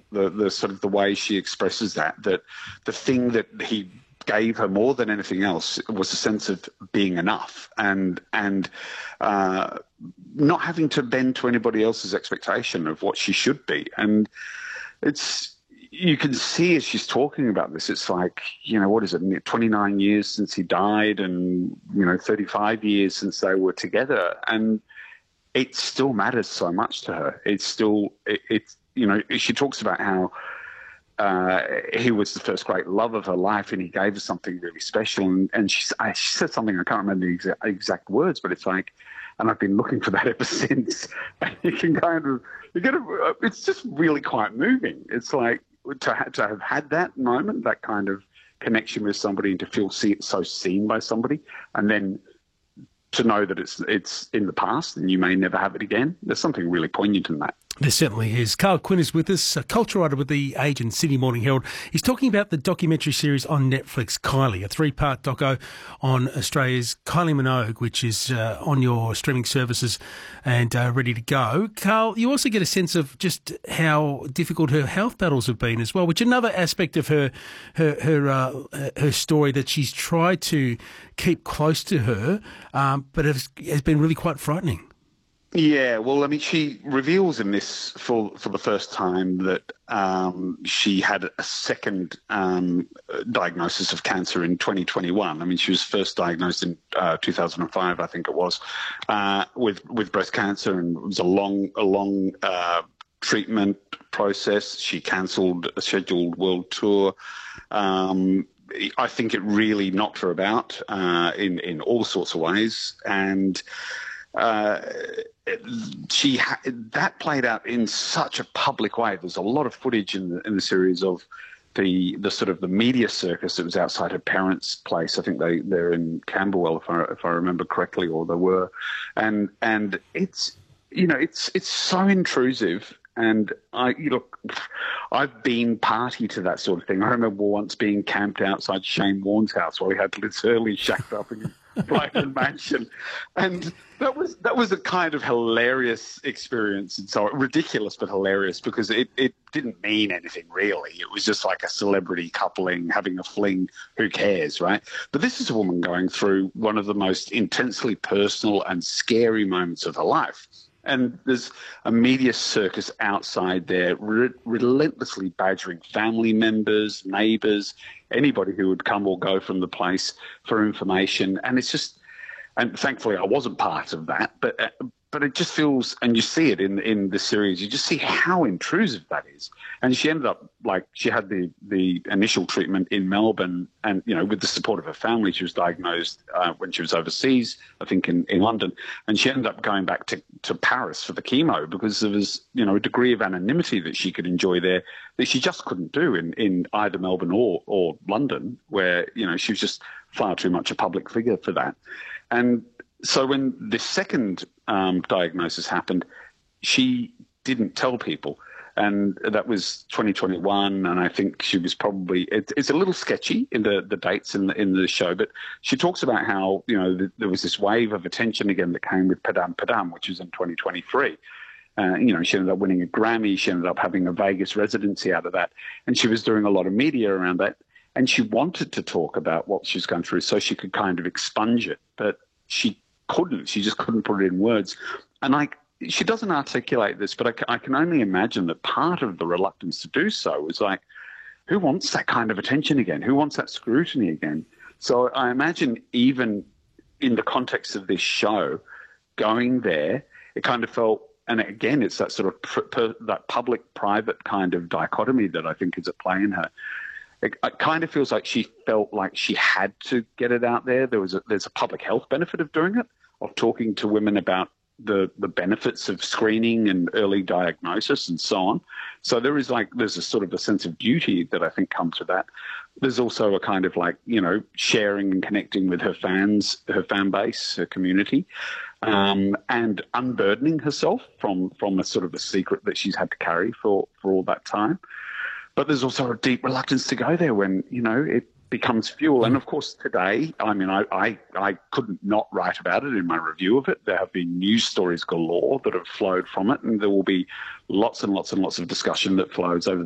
the sort of the way she expresses that the thing that he gave her more than anything else was a sense of being enough and not having to bend to anybody else's expectation of what she should be. And you can see as she's talking about this, it's like, what is it, 29 years since he died and, 35 years since they were together. And it still matters so much to her. It's still, she talks about how he was the first great love of her life and he gave her something really special. And she said something, I can't remember the exact words, but it's like, and I've been looking for that ever since. And it's just really quite moving. It's like to have had that moment, that kind of connection with somebody and to feel so seen by somebody, and then to know that it's in the past and you may never have it again. There's something really poignant in that. There certainly is. Carl Quinn is with us, a culture writer with The Age and Sydney Morning Herald. He's talking about the documentary series on Netflix, Kylie, a 3-part doco on Australia's Kylie Minogue, which is on your streaming services and ready to go. Carl, you also get a sense of just how difficult her health battles have been as well, which is another aspect of her story that she's tried to keep close to her, but has been really quite frightening. Yeah, well, I mean, she reveals in this for the first time that she had a second diagnosis of cancer in 2021. I mean, she was first diagnosed in 2005, I think it was, with breast cancer, and it was a long treatment process. She cancelled a scheduled world tour. I think it really knocked her about in all sorts of ways, and that played out in such a public way. There's a lot of footage in the series of the sort of the media circus that was outside her parents' place. I think they're in Camberwell, if I remember correctly, or they were, and it's it's so intrusive. And I've been party to that sort of thing. I remember once being camped outside Shane Warne's house while he had Liz Hurley shacked up in his Brighton mansion, and that was a kind of hilarious experience, and so ridiculous but hilarious, because it didn't mean anything really. It was just like a celebrity coupling having a fling. Who cares, right? But this is a woman going through one of the most intensely personal and scary moments of her life. And there's a media circus outside there relentlessly badgering family members, neighbours, anybody who would come or go from the place for information. And it's just, and thankfully I wasn't part of that, but it just feels, and you see it in the series, you just see how intrusive that is. And she ended up, she had the initial treatment in Melbourne, and, with the support of her family. She was diagnosed when she was overseas, I think in London, and she ended up going back to Paris for the chemo, because there was, a degree of anonymity that she could enjoy there that she just couldn't do in either Melbourne or London, where, she was just far too much a public figure for that. And so when the second diagnosis happened, she didn't tell people. And that was 2021, and I think she was probably, it's a little sketchy in the dates in the show, but she talks about how, there was this wave of attention again that came with Padam Padam, which was in 2023. She ended up winning a Grammy. She ended up having a Vegas residency out of that. And she was doing a lot of media around that. And she wanted to talk about what she was going through so she could kind of expunge it, but she couldn't. She just couldn't put it in words. And she doesn't articulate this, but I can only imagine that part of the reluctance to do so was like, who wants that kind of attention again? Who wants that scrutiny again? So I imagine even in the context of this show, going there, it kind of felt, and again, it's that sort of that public-private kind of dichotomy that I think is at play in her. It kind of feels like she felt like she had to get it out there. There's a public health benefit of doing it, of talking to women about the benefits of screening and early diagnosis and so on. So there's a sort of a sense of duty that I think comes with that. There's also a kind of sharing and connecting with her fans, her fan base, her community, and unburdening herself from a sort of a secret that she's had to carry for all that time. But there's also a deep reluctance to go there when, it becomes fuel. And of course, today, I mean, I couldn't not write about it in my review of it. There have been news stories galore that have flowed from it, and there will be lots and lots and lots of discussion that flows over